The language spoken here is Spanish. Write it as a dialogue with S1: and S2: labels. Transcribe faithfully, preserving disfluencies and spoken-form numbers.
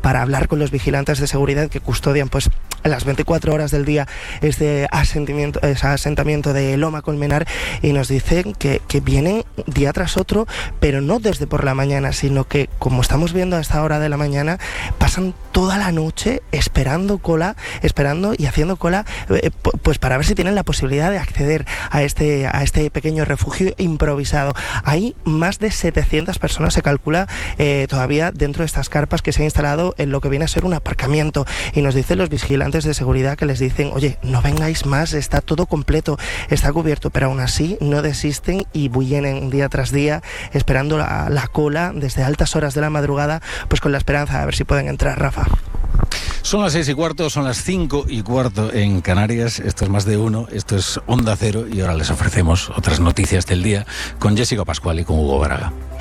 S1: para hablar con los vigilantes de seguridad que custodian pues las veinticuatro horas del día este asentamiento, ese asentamiento de Loma Colmenar, y nos dicen que, que vienen día tras otro, pero no desde por la mañana, sino que, como estamos viendo a esta hora de la mañana, pasan toda la noche esperando cola, esperando y haciendo cola, eh, pues para ver si tienen la posibilidad de acceder a este, a este pequeño refugio improvisado. Hay más de setecientas personas, se calcula, eh, todavía dentro de estas carpas que se han instalado en lo que viene a ser un aparcamiento, y nos dicen los vigilantes de seguridad que les dicen, oye, no vengáis más, está todo completo, está cubierto, pero aún así no desisten y vienen día tras día esperando la, la cola desde altas horas de la madrugada, pues con la esperanza de ver si pueden entrar, Rafa.
S2: Son las seis y cuarto, son las cinco y cuarto en Canarias. Esto es Más de Uno, esto es Onda Cero, y ahora les ofrecemos otras noticias del día con Jessica Pascual y con Hugo Braga.